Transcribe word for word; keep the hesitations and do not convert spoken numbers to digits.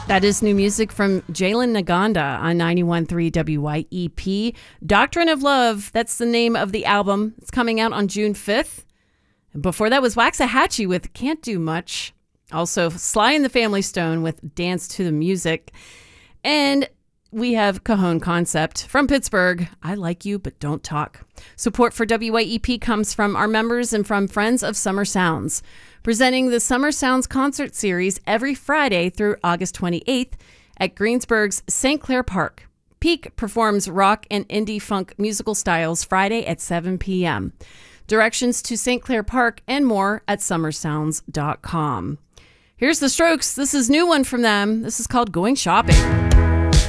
That is new music from Jalen Naganda on ninety-one point three W Y E P. Doctrine of Love, that's the name of the album. It's coming out on June fifth. Before that was Waxahachie with Can't Do Much. Also, Sly and the Family Stone with Dance to the Music. And we have Cajon Concept from Pittsburgh. I Like You, But Don't Talk. Support for W Y E P comes from our members and from Friends of Summer Sounds, presenting the Summer Sounds concert series every Friday through August twenty-eighth at Greensburg's Saint Clair Park. Peak performs rock and indie funk musical styles Friday at seven p.m. Directions to Saint Clair Park and more at summer sounds dot com. Here's the Strokes. This is a new one from them. This is called Going Shopping.